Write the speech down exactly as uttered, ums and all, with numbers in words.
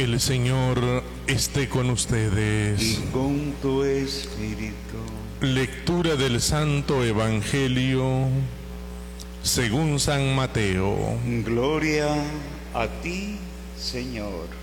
El Señor esté con ustedes. Y con tu espíritu. Lectura del Santo Evangelio según San Mateo. Gloria a ti, Señor.